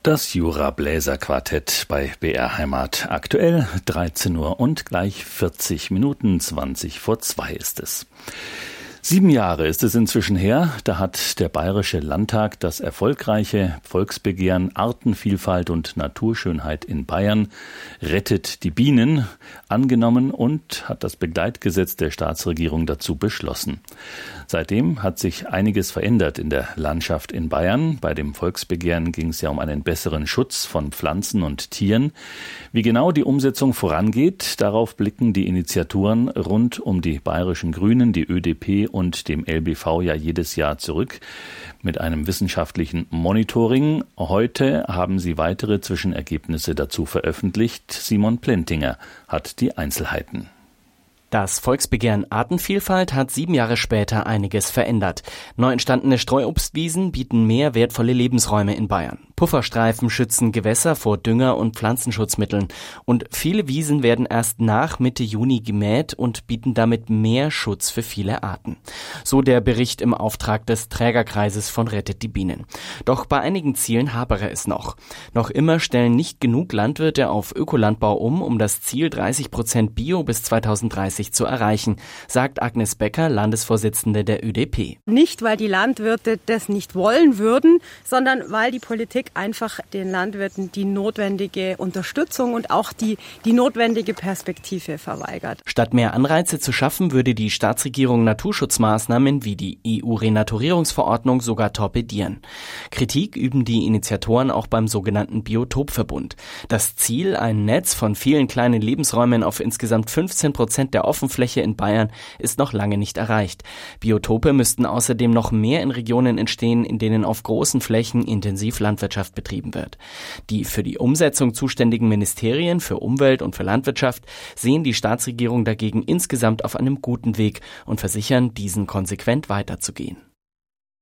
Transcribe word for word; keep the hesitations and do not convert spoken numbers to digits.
Das Jura-Bläser-Quartett bei B R Heimat. Aktuell dreizehn Uhr und gleich vierzig Minuten, zwanzig vor zwei ist es. Sieben Jahre ist es inzwischen her, da hat der Bayerische Landtag das erfolgreiche Volksbegehren Artenvielfalt und Naturschönheit in Bayern rettet die Bienen angenommen und hat das Begleitgesetz der Staatsregierung dazu beschlossen. Seitdem hat sich einiges verändert in der Landschaft in Bayern. Bei dem Volksbegehren ging es ja um einen besseren Schutz von Pflanzen und Tieren. Wie genau die Umsetzung vorangeht, darauf blicken die Initiatoren rund um die bayerischen Grünen, die Ö D P und dem L B V ja jedes Jahr zurück mit einem wissenschaftlichen Monitoring. Heute haben sie weitere Zwischenergebnisse dazu veröffentlicht. Simon Plentinger hat die Einzelheiten. Das Volksbegehren Artenvielfalt hat sieben Jahre später einiges verändert. Neu entstandene Streuobstwiesen bieten mehr wertvolle Lebensräume in Bayern. Pufferstreifen schützen Gewässer vor Dünger- und Pflanzenschutzmitteln. Und viele Wiesen werden erst nach Mitte Juni gemäht und bieten damit mehr Schutz für viele Arten. So der Bericht im Auftrag des Trägerkreises von Rettet die Bienen. Doch bei einigen Zielen hapere es noch. Noch immer stellen nicht genug Landwirte auf Ökolandbau um, um das Ziel dreißig Prozent Bio bis zweitausenddreißig zu erreichen, sagt Agnes Becker, Landesvorsitzende der Ö D P. Nicht, weil die Landwirte das nicht wollen würden, sondern weil die Politik einfach den Landwirten die notwendige Unterstützung und auch die, die notwendige Perspektive verweigert. Statt mehr Anreize zu schaffen, würde die Staatsregierung Naturschutzmaßnahmen wie die E U-Renaturierungsverordnung sogar torpedieren. Kritik üben die Initiatoren auch beim sogenannten Biotopverbund. Das Ziel, ein Netz von vielen kleinen Lebensräumen auf insgesamt fünfzehn Prozent der Offenfläche in Bayern, ist noch lange nicht erreicht. Biotope müssten außerdem noch mehr in Regionen entstehen, in denen auf großen Flächen intensiv Landwirtschaft betrieben wird. Die für die Umsetzung zuständigen Ministerien für Umwelt und für Landwirtschaft sehen die Staatsregierung dagegen insgesamt auf einem guten Weg und versichern, diesen konsequent weiterzugehen.